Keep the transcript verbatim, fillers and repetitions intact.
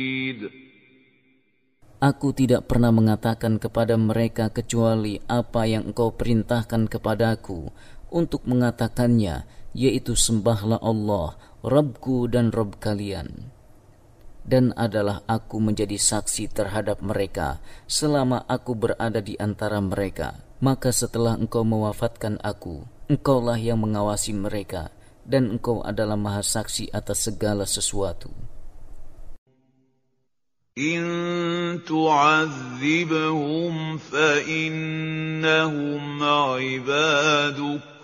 Aku tidak pernah mengatakan kepada mereka kecuali apa yang engkau perintahkan kepadaku untuk mengatakannya, yaitu sembahlah Allah, Rabbku dan Rabb kalian. Dan adalah aku menjadi saksi terhadap mereka selama aku berada di antara mereka. Maka setelah engkau mewafatkan aku, engkaulah yang mengawasi mereka, dan engkau adalah maha saksi atas segala sesuatu. إن تعذبهم فإنهم عبادك